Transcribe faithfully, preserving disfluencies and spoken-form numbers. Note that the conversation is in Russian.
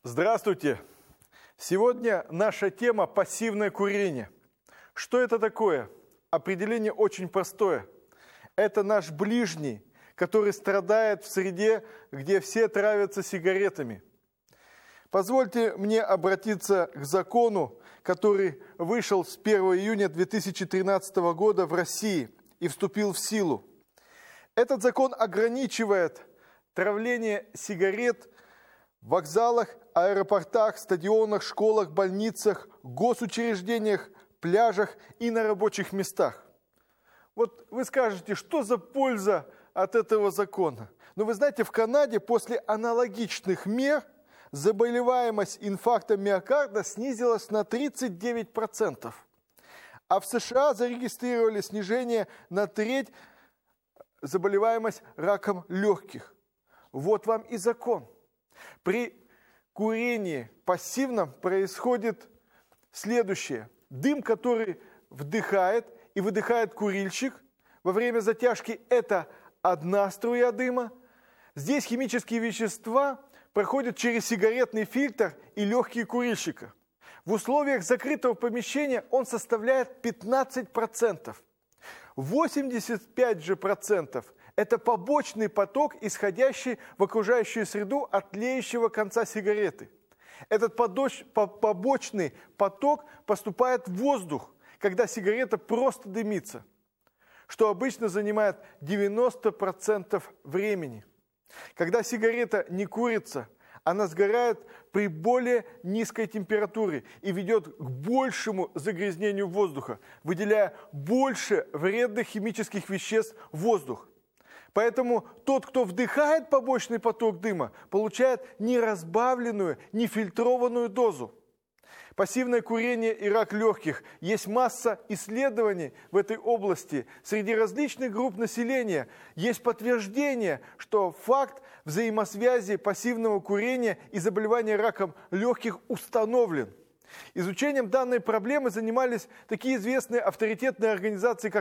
Здравствуйте! Сегодня наша тема – пассивное курение. Что это такое? Определение очень простое. Это наш ближний, который страдает в среде, где все травятся сигаретами. Позвольте мне обратиться к закону, который вышел с первого июня две тысячи тринадцатого года в России и вступил в силу. Этот закон ограничивает травление сигарет в вокзалах, аэропортах, стадионах, школах, больницах, госучреждениях, пляжах и на рабочих местах. Вот вы скажете, что за польза от этого закона? Но вы знаете, в Канаде после аналогичных мер заболеваемость инфарктом миокарда снизилась на тридцать девять процентов. А в США зарегистрировали снижение на треть заболеваемость раком легких. Вот вам и закон. При курении пассивном происходит следующее. Дым, который вдыхает и выдыхает курильщик, во время затяжки это одна струя дыма. Здесь химические вещества проходят через сигаретный фильтр и легкие курильщика. В условиях закрытого помещения он составляет пятнадцать процентов. восемьдесят пять же процентов это побочный поток, исходящий в окружающую среду от тлеющего конца сигареты. Этот побочный поток поступает в воздух, когда сигарета просто дымится, что обычно занимает девяносто процентов времени. Когда сигарета не курится, она сгорает при более низкой температуре и ведет к большему загрязнению воздуха, выделяя больше вредных химических веществ в воздух. Поэтому тот, кто вдыхает побочный поток дыма, получает неразбавленную, нефильтрованную дозу. Пассивное курение и рак легких. Есть масса исследований в этой области. Среди различных групп населения есть подтверждение, что факт взаимосвязи пассивного курения и заболевания раком легких установлен. Изучением данной проблемы занимались такие известные авторитетные организации, как